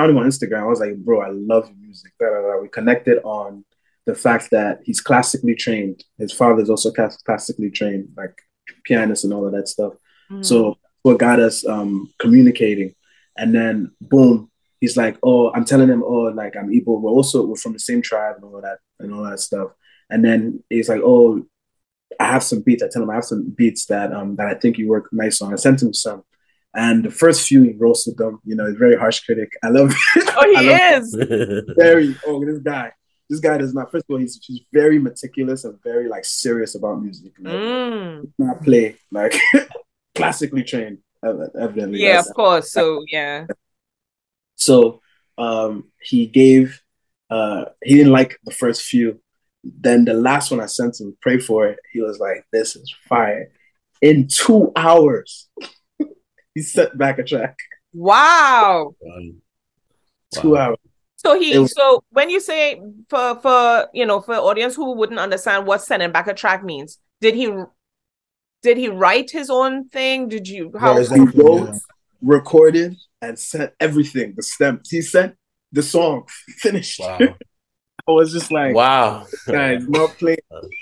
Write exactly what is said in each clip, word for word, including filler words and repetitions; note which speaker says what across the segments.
Speaker 1: found him on Instagram. I was like, bro, I love your music. Da, da, da. We connected on the fact that he's classically trained. His father is also class- classically trained, like pianist and all of that stuff.
Speaker 2: Mm.
Speaker 1: So what got us um, communicating. And then boom, he's like, oh, I'm telling him, oh, like I'm Igbo. We're also we're from the same tribe and all that and all that stuff. And then he's like, oh, I have some beats. I tell him I have some beats that um that I think you work nice on. I sent him some. And the first few he roasted them, you know, he's a very harsh critic. I love
Speaker 2: Oh, he
Speaker 1: I love
Speaker 2: is.
Speaker 1: very oh this guy. This guy does not first of all, he's he's very meticulous and very like serious about music. Like,
Speaker 2: Mm.
Speaker 1: not play, like classically trained, evidently.
Speaker 2: Yeah,
Speaker 1: That's
Speaker 2: of course. So yeah.
Speaker 1: so um he gave uh he didn't like the first few. Then the last one I sent him, pray for it. He was like, this is fire. In two hours, he sent back a track.
Speaker 2: Wow.
Speaker 3: Um,
Speaker 1: Two
Speaker 3: wow.
Speaker 1: hours.
Speaker 2: So he
Speaker 1: It was-
Speaker 2: so when you say for for you know for audience who wouldn't understand what sending back a track means, did he did he write his own thing? Did you how
Speaker 4: Yeah,
Speaker 1: He
Speaker 4: exactly.
Speaker 1: wrote,
Speaker 4: Yeah.
Speaker 1: recorded, and sent everything. The stems. He sent the song finished.
Speaker 3: Wow.
Speaker 1: I was just like,
Speaker 3: Wow.
Speaker 1: guys, not playing.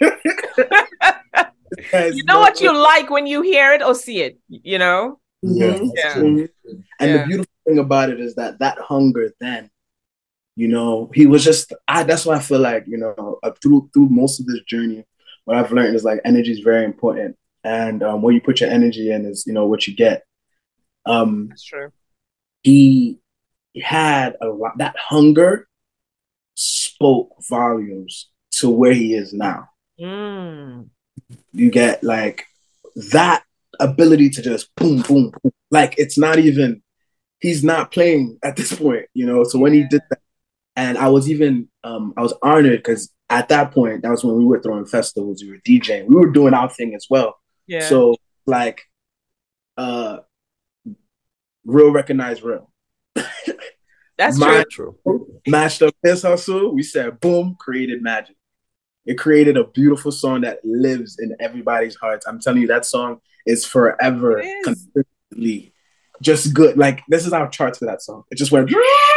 Speaker 1: Guys,
Speaker 2: you know
Speaker 1: not
Speaker 2: what you
Speaker 1: playing.
Speaker 2: like when you hear it or see it, you know?
Speaker 4: Yeah.
Speaker 1: Mhm.
Speaker 2: Yeah.
Speaker 1: Mhm. And
Speaker 2: Yeah.
Speaker 1: the beautiful thing about it is that that hunger then, you know, he was just, I, that's why I feel like, you know, uh, through through most of this journey, what I've learned is like energy is very important. And um, what you put your energy in is, you know, what you get. Um,
Speaker 2: That's true.
Speaker 1: he had a lot, that hunger spoke volumes to where he is now.
Speaker 2: Mm.
Speaker 1: You get like that ability to just boom, boom, boom. Like it's not even, he's not playing at this point, you know? So when he did that, and I was even, um, I was honored because at that point, that was when we were throwing festivals, we were DJing, we were doing our thing as well.
Speaker 2: Yeah.
Speaker 1: So like, uh, real recognize real.
Speaker 2: That's
Speaker 1: My-
Speaker 2: true.
Speaker 3: True.
Speaker 1: Matched up his hustle, we said boom, created magic. It created a beautiful song that lives in everybody's hearts. I'm telling you, that song is forever
Speaker 2: It is.
Speaker 1: consistently just good. Like this is our charts for that song. It just went.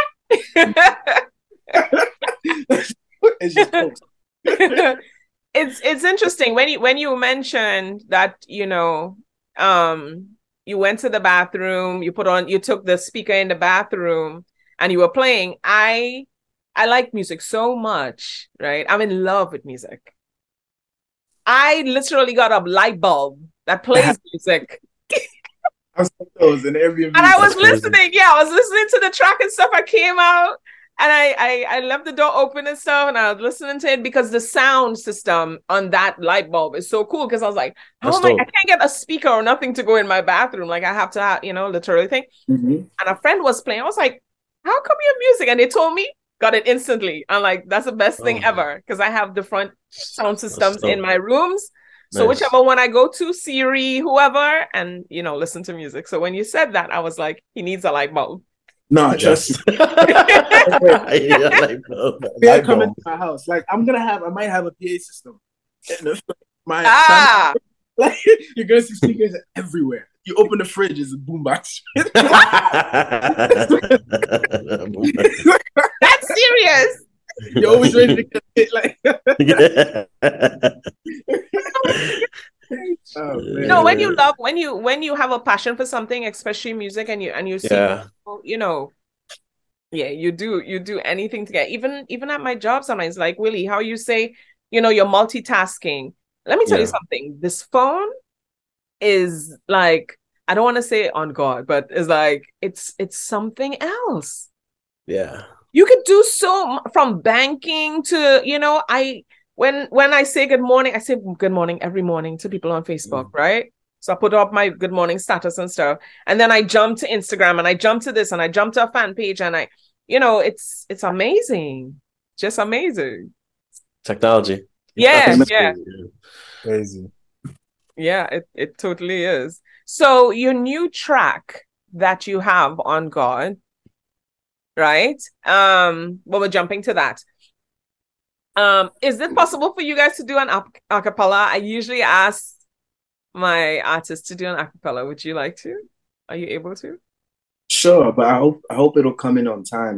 Speaker 1: It's just close.
Speaker 2: it's it's interesting when you when you mentioned that, you know, um you went to the bathroom, you put on you took the speaker in the bathroom and you were playing. I I like music so much, right? I'm in love with music. I literally got a light bulb that plays music.
Speaker 1: I was those in Airbnb.
Speaker 2: And I was
Speaker 3: That's crazy.
Speaker 2: listening. Yeah, I was listening to the track and stuff. I came out and I, I I left the door open and stuff, and I was listening to it because the sound system on that light bulb is so cool. Because I was like, how
Speaker 3: That's
Speaker 2: am I?
Speaker 3: dope.
Speaker 2: I can't get a speaker or nothing to go in my bathroom. Like I have to, have, you know, literally think.
Speaker 1: Mhm.
Speaker 2: And a friend was playing. I was like, how come you have music? And they told me, got it instantly. I'm like, that's the best thing
Speaker 3: Oh.
Speaker 2: ever because I have different sound systems
Speaker 3: dope.
Speaker 2: in my rooms. So
Speaker 3: Nice.
Speaker 2: whichever one I go to, Siri, whoever, and you know, listen to music. So when you said that, I was like, he needs a light bulb.
Speaker 1: No, trust
Speaker 3: Yes.
Speaker 1: me.
Speaker 3: Yeah, like, oh,
Speaker 1: They're
Speaker 4: Light
Speaker 1: coming
Speaker 4: bulb.
Speaker 1: to my house. Like I'm gonna have, I might have a P A system. In the- my
Speaker 2: Ah,
Speaker 1: like, you're gonna see speakers everywhere. You open the fridge, it's a boombox.
Speaker 2: that's serious.
Speaker 1: You're always ready to get hit. Like, oh, man.
Speaker 2: No, when you love, when you when you have a passion for something, especially music, and you and you see,
Speaker 3: Yeah.
Speaker 2: people, you know, yeah, you do you do anything to get. Even even at my job, sometimes like Willie, how you say, you know, you're multitasking. Let me tell you
Speaker 3: Yeah.
Speaker 2: something. This phone is like, I don't want to say on God, but it's like it's it's something else.
Speaker 3: Yeah.
Speaker 2: You could do so m- from banking to, you know, I when when I say good morning, I say good morning every morning to people on Facebook, right? So I put up my good morning status and stuff, and then I jump to Instagram and I jump to this and I jump to a fan page and I, you know, it's it's amazing, just amazing.
Speaker 3: Technology.
Speaker 2: Yeah,
Speaker 3: That's
Speaker 2: yeah.
Speaker 3: crazy.
Speaker 4: Crazy.
Speaker 2: Yeah, it, it totally is. So your new track that you have on God, right? Um, well, we're jumping to that. Um, is it possible for you guys to do an ap- acapella? I usually ask my artists to do an acapella. Would you like to? Are you able to?
Speaker 1: Sure, but I hope I hope it'll come in on time.